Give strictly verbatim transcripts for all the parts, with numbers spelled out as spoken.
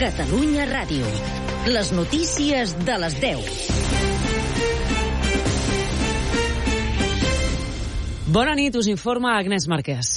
Catalunya Ràdio. Les notícies de les deu. Bona nit, us informa Agnès Márquez.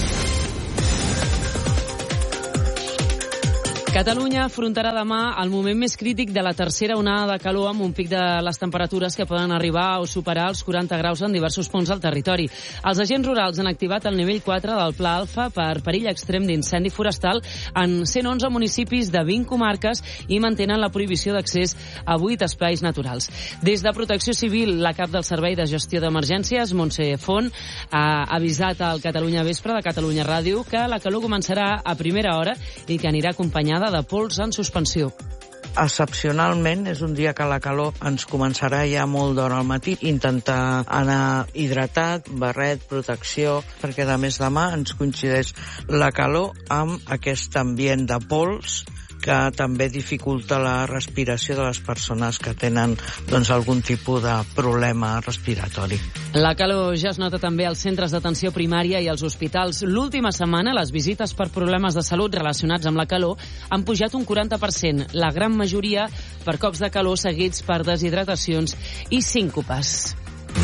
Catalunya afrontarà demà el moment més crític de la tercera onada de calor amb un pic de les temperatures que poden arribar o superar els quaranta graus en diversos punts del territori. Els agents rurals han activat el nivell quatre del Pla Alfa per perill extrem d'incendi forestal en cent onze municipis de vint comarques i mantenen la prohibició d'accés a vuit espais naturals. Des de Protecció Civil, la cap del Servei de Gestió d'Emergències, Montse Font, ha avisat al Catalunya Vespre de Catalunya Ràdio que la calor començarà a primera hora i que anirà acompanyada de pols en suspensió. Excepcionalment, és un dia que la calor ens començarà ja molt d'hora al matí. Intentar anar hidratat, barret, protecció, perquè a més demà ens coincideix la calor amb aquest ambient de pols que també dificulta la respiració de les persones que tenen doncs, algun tipus de problema respiratori. La calor ja es nota també als centres d'atenció primària i als hospitals. L'última setmana, les visites per problemes de salut relacionats amb la calor han pujat un quaranta per cent, la gran majoria per cops de calor seguits per deshidratacions i síncopes.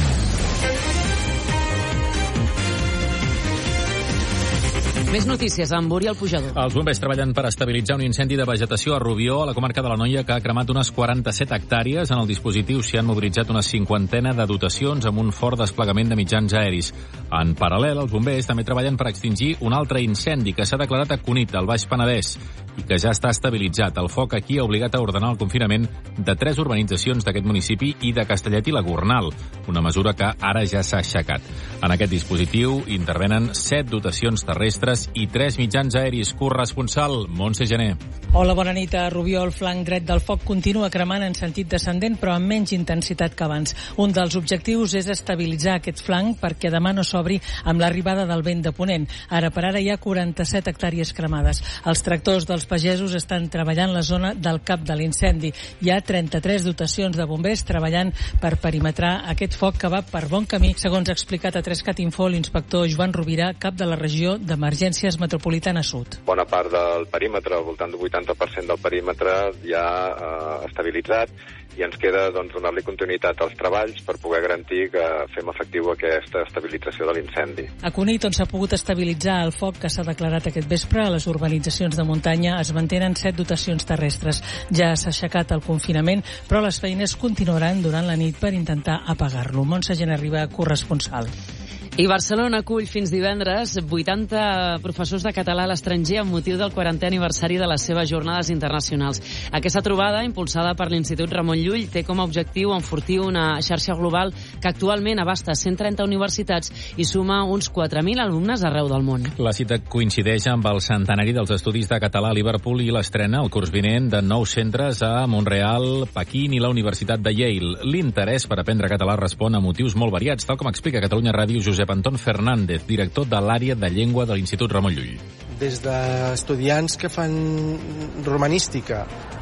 Més notícies amb Oriol Pujador. Els bombers treballen per estabilitzar un incendi de vegetació a Rubió, a la comarca de l'Anoia, que ha cremat unes quaranta-set hectàrees. En el dispositiu s'hi han mobilitzat una cinquantena de dotacions amb un fort desplegament de mitjans aeris. En paral·lel, els bombers també treballen per extingir un altre incendi que s'ha declarat a Cunit, al Baix Penedès, i que ja està estabilitzat. El foc aquí ha obligat a ordenar el confinament de tres urbanitzacions d'aquest municipi i de Castellet i la Gornal, una mesura que ara ja s'ha aixecat. En aquest dispositiu intervenen set dotacions terrestres i tres mitjans aeris. Corresponsal, Montse Gené. Hola, bona nit. A Rubió, el flanc dret del foc continua cremant en sentit descendent, però amb menys intensitat que abans. Un dels objectius és estabilitzar aquest flanc perquè demà no s'obri amb l'arribada del vent de ponent. Ara per ara hi ha quaranta-set hectàrees cremades. Els tractors dels pagesos estan treballant la zona del cap de l'incendi. Hi ha trenta-tres dotacions de bombers treballant per perimetrar aquest foc que va per bon camí, segons ha explicat a Trescat Info l'inspector Joan Rovira, cap de la regió d'Emergències Metropolitana Sud. Bona part del perímetre, al voltant del vuitanta per cent del perímetre, ja eh, estabilitzat, i ens queda doncs, donar-li continuïtat als treballs per poder garantir que fem efectiu aquesta estabilització de l'incendi. A Cunit, on s'ha pogut estabilitzar el foc que s'ha declarat aquest vespre, a les urbanitzacions de muntanya es mantenen set dotacions terrestres. Ja s'ha aixecat el confinament, però les feines continuaran durant la nit per intentar apagar-lo. Montse Gené Riba, corresponsal. I Barcelona acull fins divendres vuitanta professors de català a l'estranger amb motiu del quarantè aniversari de les seves jornades internacionals. Aquesta trobada, impulsada per l'Institut Ramon Llull, té com a objectiu enfortir una xarxa global que actualment abasta cent trenta universitats i suma uns quatre mil alumnes arreu del món. La cita coincideix amb el centenari dels estudis de català a Liverpool i l'estrena el curs vinent de nous centres a Montreal, Pequín i la Universitat de Yale. L'interès per aprendre català respon a motius molt variats, tal com explica a Catalunya Ràdio Josep Anton Fernández, director de l'àrea de llengua de l'Institut Ramon Llull. Des d'estudiants que fan romanística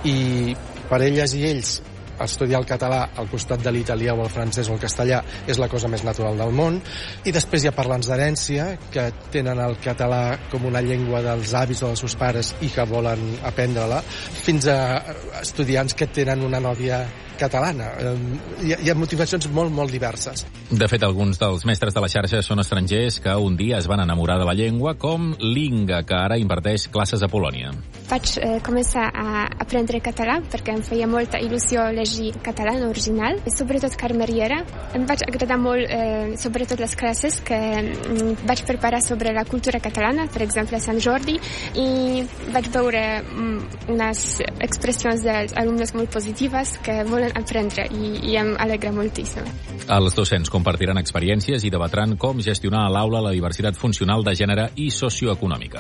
i per elles i ells estudiar el català al costat de l'italià o el francès o el castellà és la cosa més natural del món, i després hi ha parlants d'herència que tenen el català com una llengua dels avis o dels seus pares i que volen aprendre-la, fins a estudiants que tenen una nòvia catalana. Hi ha, hi ha motivacions molt, molt diverses. De fet, alguns dels mestres de la xarxa són estrangers que un dia es van enamorar de la llengua, com Linga, que ara imparteix classes a Polònia. Vaig eh, començar a aprendre català perquè em feia molta il·lusió llegir català en original, i sobretot Carme Riera. Em vaig agradar molt, eh, sobretot les classes que mm, vaig preparar sobre la cultura catalana, per exemple a Sant Jordi, i vaig veure mm, unes expressions dels alumnes molt positives que volen aprendre i, i em alegra moltíssim. Els docents compartiran experiències i debatran com gestionar a l'aula la diversitat funcional de gènere i socioeconòmica.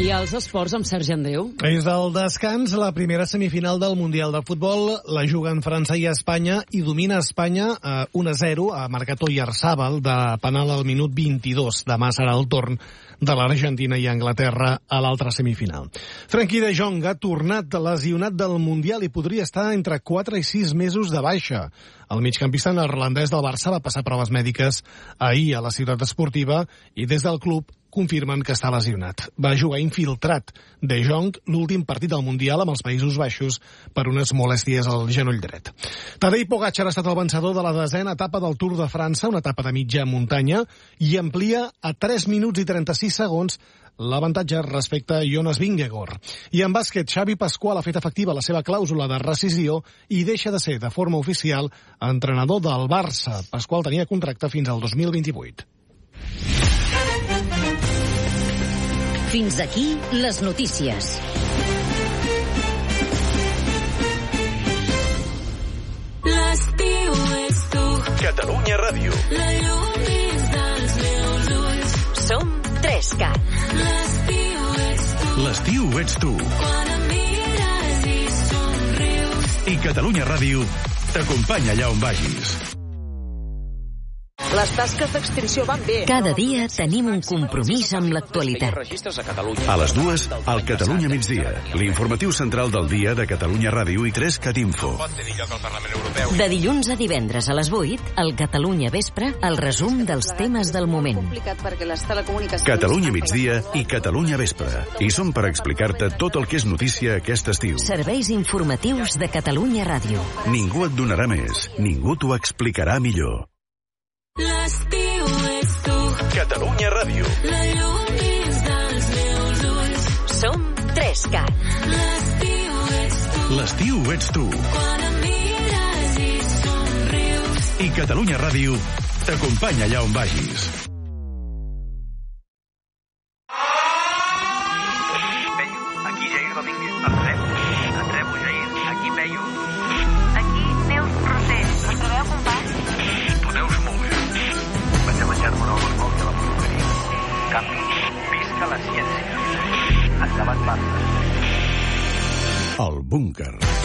I els esports amb Sergi Andreu. És el descans, la primera semifinal del Mundial de Futbol. La juguen França i Espanya i domina Espanya eh, un a zero. Ha marcat Oyarzábal de penal al minut vint-i-dos. Demà serà el torn de l'Argentina i Anglaterra a l'altra semifinal. Frenkie de Jong ha tornat lesionat del Mundial i podria estar entre quatre i sis mesos de baixa. El migcampista neerlandès del Barça va passar proves mèdiques ahir a la ciutat esportiva i des del club confirmen que està lesionat. Va jugar infiltrat de Jong l'últim partit del Mundial amb els Països Baixos per unes molèsties al genoll dret. Tadej Pogačar ha estat el vencedor de la desena etapa del Tour de França, una etapa de mitja muntanya, i amplia a tres minuts i trenta-sis segons l'avantatge respecte a Jonas Vingegaard. I en bàsquet, Xavi Pascual ha fet efectiva la seva clàusula de rescisió i deixa de ser de forma oficial entrenador del Barça. Pascual tenia contracte fins al dos mil vint-i-vuit. Fins aquí les notícies. L'estiu és tu. Catalunya Ràdio. La llum dins dels meus ulls. Som Trescat. L'estiu ets tu. L'estiu ets tu. Quan em mires i somrius. I Catalunya Ràdio t'acompanya allà on vagis. Les tasques d'extinció van bé. Cada dia tenim un compromís amb l'actualitat. A les dues, al Catalunya migdia, l'informatiu central del dia de Catalunya Ràdio i Trescat Info. De dilluns a divendres a les vuit, al Catalunya Vespre, el resum dels temes del moment. Catalunya migdia i Catalunya Vespre. I som per explicar-te tot el que és notícia aquest estiu. Serveis informatius de Catalunya Ràdio. Ningú et donarà més, ningú t'ho explicarà millor. L'estiu és tu. Catalunya Ràdio. La llum dins dels meus ulls. Som Trescat. L'estiu ets tu. L'estiu ets tu. Quan em mires i somrius. I Catalunya Ràdio t'acompanya allà on vagis. Aquí Jair Domínguez. Et rebo. Et rebo, Jair. Aquí Peyu. Aquí Neus Roser. Ens trobeu, compàs? Tu Neus, molt bé. Vaig a menjar-me una barcola a la peluqueria. Canvi. Visca la ciència. Endavant, Marta. El búnquer.